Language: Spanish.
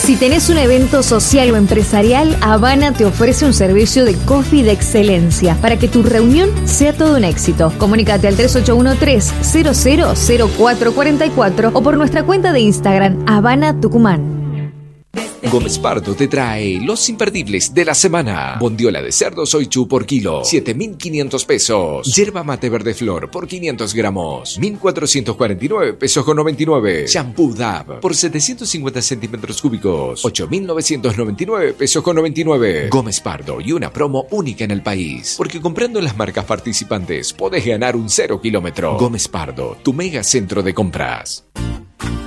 Si tenés un evento social o empresarial, Habana te ofrece un servicio de coffee de excelencia para que tu reunión sea todo un éxito. Comunícate al 3813-000444 o por nuestra cuenta de Instagram, Habana Tucumán. Gómez Pardo te trae los imperdibles de la semana. Bondiola de cerdo soichu por kilo, 7.500 pesos. Yerba mate verde flor por 500 gramos, 1.449 pesos con 99. Shampoo Dab por 750 centímetros cúbicos, 8.999 pesos con 99. Gómez Pardo y una promo única en el país. Porque comprando en las marcas participantes podés ganar un 0 kilómetro. Gómez Pardo, tu mega centro de compras.